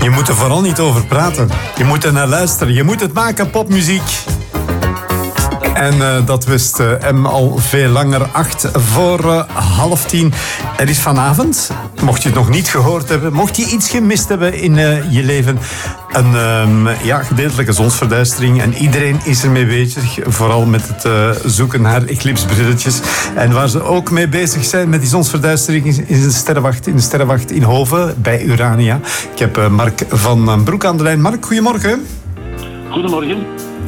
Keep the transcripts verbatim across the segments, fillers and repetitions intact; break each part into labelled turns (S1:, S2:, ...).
S1: Je moet er vooral niet over praten. Je moet er naar luisteren. Je moet het maken, popmuziek. En uh, dat wist uh, M al veel langer. Acht voor uh, half tien. Er is vanavond, mocht je het nog niet gehoord hebben, mocht je iets gemist hebben in uh, je leven, een um, ja, gedeeltelijke zonsverduistering. En iedereen is ermee bezig. Vooral met het uh, zoeken naar eclipsbrilletjes. En waar ze ook mee bezig zijn met die zonsverduistering is in de sterrenwacht in, de sterrenwacht in Hoven bij Urania. Ik heb uh, Mark van Broek aan de lijn. Mark, goedemorgen.
S2: Goedemorgen.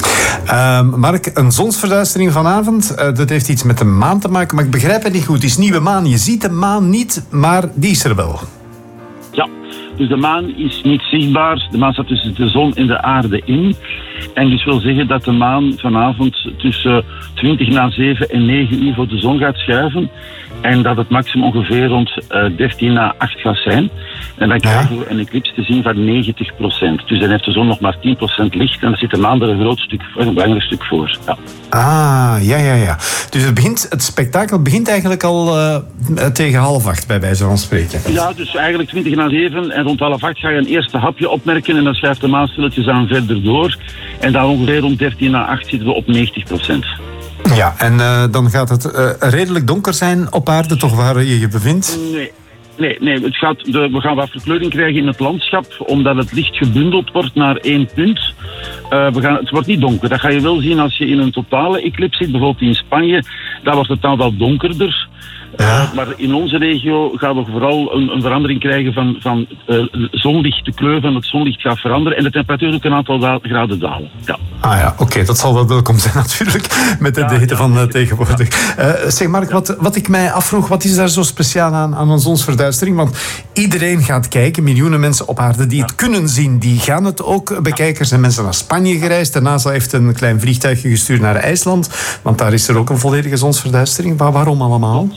S1: Uh, Mark, een zonsverduistering vanavond, uh, dat heeft iets met de maan te maken, maar ik begrijp het niet goed. Het is nieuwe maan. Je ziet de maan niet, maar die is er wel.
S2: Ja, dus de maan is niet zichtbaar. De maan staat tussen de zon en de aarde in. En dus wil zeggen dat de maan vanavond tussen twintig na zeven en negen uur voor de zon gaat schuiven. En dat het maximum ongeveer rond uh, dertien na acht gaat zijn. En dan krijgen ja. we een eclips te zien van negentig procent. Dus dan heeft de zon nog maar tien procent licht. En dan zit de maan er een groot stuk, een belangrijk stuk voor. Ja.
S1: Ah, ja, ja, ja. Dus het, begint, het spektakel begint eigenlijk al uh, tegen half acht, bij wijze van spreken.
S2: Ja, dus eigenlijk twintig na zeven. En rond half acht ga je een eerste hapje opmerken. En dan schuift de maan stilletjes aan verder door. En dan ongeveer rond dertien na acht zitten we op negentig procent.
S1: Ja, en uh, dan gaat het uh, redelijk donker zijn op aarde, toch, waar je je bevindt?
S2: Nee. Nee, nee het gaat de, we gaan wat verkleuring krijgen in het landschap, omdat het licht gebundeld wordt naar één punt. Uh, we gaan, het wordt niet donker. Dat ga je wel zien als je in een totale eclips zit, bijvoorbeeld in Spanje. Daar wordt het dan wel donkerder. Ja. Uh, maar in onze regio gaan we vooral een, een verandering krijgen van, van uh, zonlicht. De kleur van het zonlicht gaat veranderen en de temperatuur ook een aantal da- graden dalen. Ja.
S1: Ah ja, oké, okay, dat zal wel welkom zijn natuurlijk, met de, ja, de hitte ja, van uh, tegenwoordig. Uh, zeg Mark, wat, wat ik mij afvroeg, wat is daar zo speciaal aan, aan een zonsverduistering? Want iedereen gaat kijken, miljoenen mensen op aarde die het kunnen zien, die gaan het ook bekijken. Er zijn mensen naar Spanje gereisd, de NASA heeft een klein vliegtuigje gestuurd naar IJsland, want daar is er ook een volledige zonsverduistering. Maar waarom allemaal?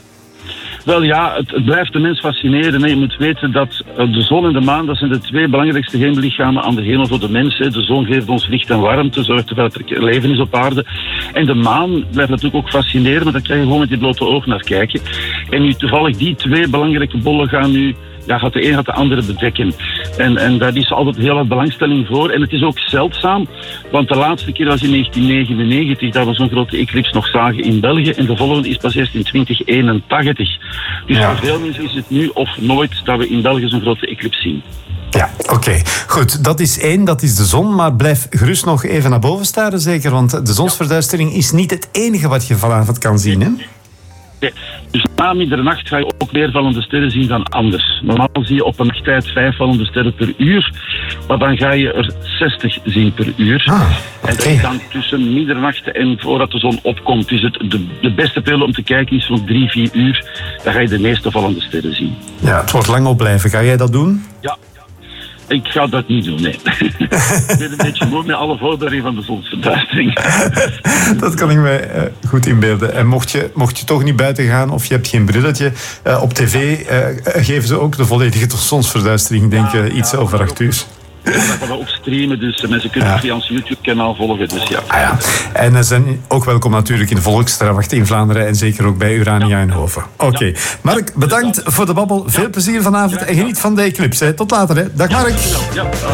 S2: Wel ja, het, het blijft de mens fascineren. Hè. Je moet weten dat de zon en de maan, dat zijn de twee belangrijkste hemellichamen aan de hemel voor de mens. Hè. De zon geeft ons licht en warmte, zorgt ervoor dat er leven is op aarde. En de maan blijft natuurlijk ook fascineren, maar daar kan je gewoon met je blote oog naar kijken. En nu toevallig die twee belangrijke bollen gaan nu... Ja, gaat de een gaat de andere bedekken. En, en daar is altijd heel wat belangstelling voor. En het is ook zeldzaam, want de laatste keer was in negentien negenennegentig dat we zo'n grote eclips nog zagen in België. En de volgende is pas eerst in twintig eenentachtig. Dus ja. voor veel mensen is het nu of nooit dat we in België zo'n grote eclips zien.
S1: Ja, oké. Okay. Goed, dat is één, dat is de zon. Maar blijf gerust nog even naar boven staren, zeker. Want de zonsverduistering is niet het enige wat je vanavond kan zien, hè?
S2: Nee. Dus na middernacht ga je ook weer vallende sterren zien dan anders. Normaal zie je op een nachttijd vijf vallende sterren per uur, maar dan ga je er zestig zien per uur. Ah, okay. En dat is dan tussen middernacht en voordat de zon opkomt. Dus het, de, de beste periode om te kijken is rond drie, vier uur. Dan ga je de meeste vallende sterren zien.
S1: Ja, het wordt lang opblijven. Ga jij dat doen?
S2: Ja. Ik ga dat niet doen, nee. Ik ben een beetje moe met alle voorbereidingen van de zonsverduistering.
S1: Dat kan ik mij uh, goed inbeelden. En mocht je, mocht je toch niet buiten gaan of je hebt geen brilletje, uh, op tv uh, geven ze ook de volledige zonsverduistering, denk ik, uh, iets ja, over acht uur.
S2: Dat gaan we ook streamen, dus mensen kunnen ja. via ons YouTube-kanaal volgen. Dus ja.
S1: Ah, ja. En ze uh, zijn ook welkom natuurlijk in de Volkssterrenwacht in Vlaanderen en zeker ook bij Urania ja. in Hoven. Oké. Okay. Ja. Mark, bedankt voor de babbel. Veel plezier vanavond en geniet van de eclipse. Tot later, hè. Dag Mark.
S2: Ja.